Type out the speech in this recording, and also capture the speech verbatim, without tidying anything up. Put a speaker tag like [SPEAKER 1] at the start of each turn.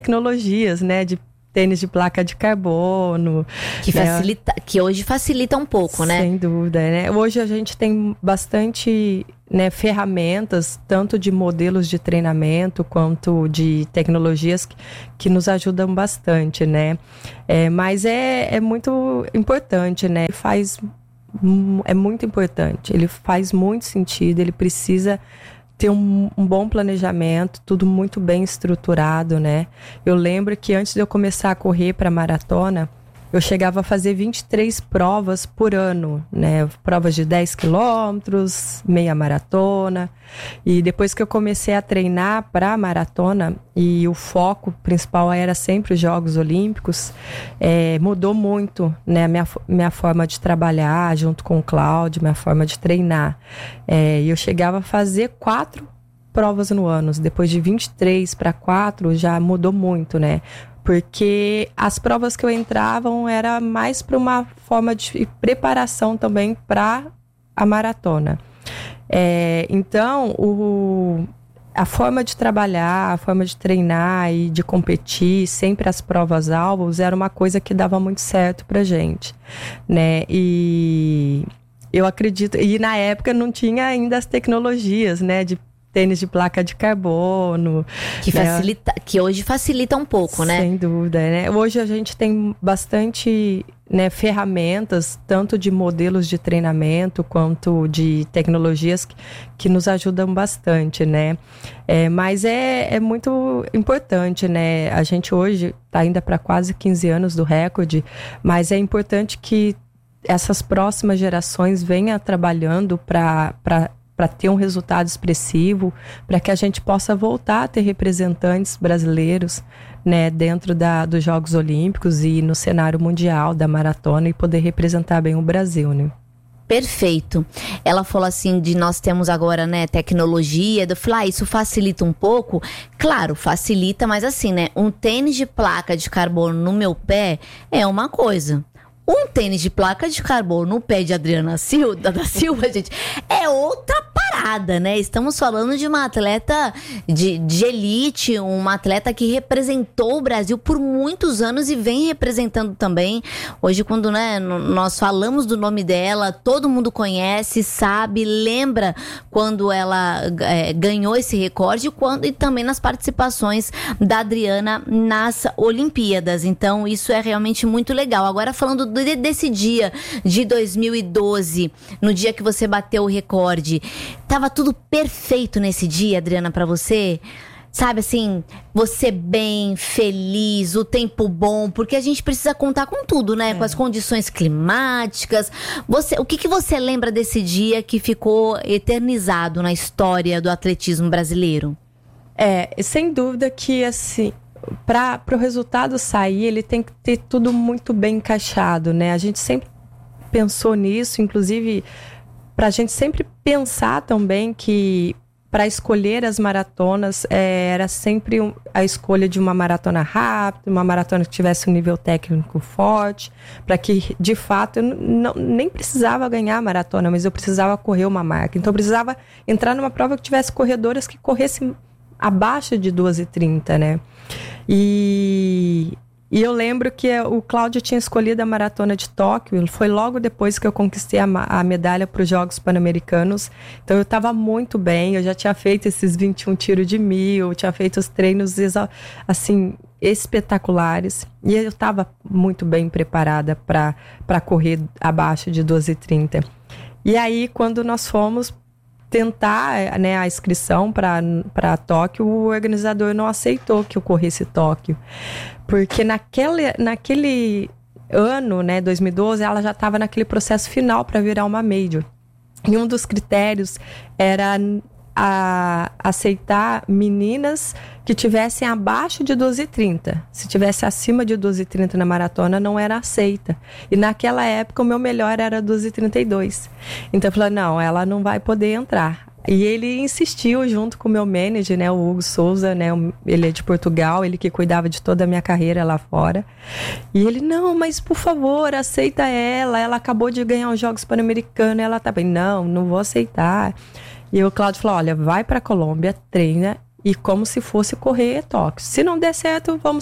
[SPEAKER 1] tecnologias, né, de tênis de placa de carbono.
[SPEAKER 2] Que,
[SPEAKER 1] né?
[SPEAKER 2] facilita, que hoje facilita um pouco, né?
[SPEAKER 1] Sem dúvida, né? Hoje a gente tem bastante, né, ferramentas, tanto de modelos de treinamento quanto de tecnologias que, que nos ajudam bastante, né? É, mas é, é muito importante, né? Faz, é muito importante, ele faz muito sentido, ele precisa ter um, um bom planejamento, tudo muito bem estruturado, né? Eu lembro que antes de eu começar a correr para maratona, eu chegava a fazer vinte e três provas por ano, né? Provas de dez quilômetros, meia maratona. E depois que eu comecei a treinar para a maratona, e o foco principal era sempre os Jogos Olímpicos, é, mudou muito, né? Minha, minha forma de trabalhar junto com o Cláudio, minha forma de treinar. É, e eu chegava a fazer quatro provas no ano. Depois de vinte e três para quatro, já mudou muito, né? Porque as provas que eu entrava era mais para uma forma de preparação também para a maratona. É, então, o, a forma de trabalhar, a forma de treinar e de competir, sempre as provas-alvos, era uma coisa que dava muito certo pra gente, né? E eu acredito... E na época não tinha ainda as tecnologias, né? De tênis de placa de carbono.
[SPEAKER 2] Que,
[SPEAKER 1] né?
[SPEAKER 2] facilita, que hoje facilita um pouco, né?
[SPEAKER 1] Sem dúvida, né? Hoje a gente tem bastante, né, ferramentas, tanto de modelos de treinamento quanto de tecnologias que, que nos ajudam bastante, né? É, mas é, é muito importante, né? A gente hoje está ainda para quase quinze anos do recorde, mas é importante que essas próximas gerações venham trabalhando para para ter um resultado expressivo, para que a gente possa voltar a ter representantes brasileiros, né, dentro da, dos Jogos Olímpicos e no cenário mundial da maratona e poder representar bem o Brasil, né?
[SPEAKER 2] Perfeito. Ela falou assim, de nós temos agora, né, tecnologia, eu falei, ah, isso facilita um pouco? Claro, facilita, mas assim, né, um tênis de placa de carbono no meu pé é uma coisa. Um tênis de placa de carbono no pé de Adriana Silva, da Silva, gente, é outra parada, né? Estamos falando de uma atleta de, de elite, uma atleta que representou o Brasil por muitos anos e vem representando também. Hoje, quando, né, nós falamos do nome dela, todo mundo conhece, sabe, lembra quando ela é, ganhou esse recorde e, quando, e também nas participações da Adriana nas Olimpíadas. Então, isso é realmente muito legal. Agora, falando do desse dia de dois mil e doze, no dia que você bateu o recorde, tava tudo perfeito nesse dia, Adriana, pra você? Sabe assim, você bem, feliz, o tempo bom, porque a gente precisa contar com tudo, né? É. Com as condições climáticas. Você, o que, que você lembra desse dia que ficou eternizado na história do atletismo brasileiro?
[SPEAKER 1] É, sem dúvida que assim, para o resultado sair, ele tem que ter tudo muito bem encaixado, né? A gente sempre pensou nisso, inclusive para a gente sempre pensar também que para escolher as maratonas é, era sempre um, a escolha de uma maratona rápida, uma maratona que tivesse um nível técnico forte, para que de fato eu não, nem precisava ganhar a maratona, mas eu precisava correr uma marca. Então eu precisava entrar numa prova que tivesse corredoras que corressem abaixo de duas e trinta, né? E, e eu lembro que o Cláudio tinha escolhido a maratona de Tóquio, foi logo depois que eu conquistei a, a medalha para os Jogos Pan-Americanos, então eu estava muito bem, eu já tinha feito esses vinte e um tiros de mil, tinha feito os treinos assim, espetaculares, e eu estava muito bem preparada para correr abaixo de duas e trinta. E aí, quando nós fomos tentar, né, a inscrição para Tóquio, o organizador não aceitou que eu corresse Tóquio, porque naquele, naquele ano, né, dois mil e doze, ela já estava naquele processo final para virar uma major, e um dos critérios era a aceitar meninas que tivessem abaixo de doze e trinta. Se tivesse acima de doze e trinta na maratona, não era aceita. E naquela época, o meu melhor era doze e trinta e dois. Então, eu falei, não, ela não vai poder entrar. E ele insistiu junto com o meu manager, né, o Hugo Souza, né, ele é de Portugal, ele que cuidava de toda a minha carreira lá fora. E ele, não, mas por favor, aceita ela, ela acabou de ganhar os Jogos Pan-Americanos, ela tá bem. Não, não vou aceitar. E o Cláudio falou, olha, vai para a Colômbia, treina, e como se fosse correr tóxico. Se não der certo, vamos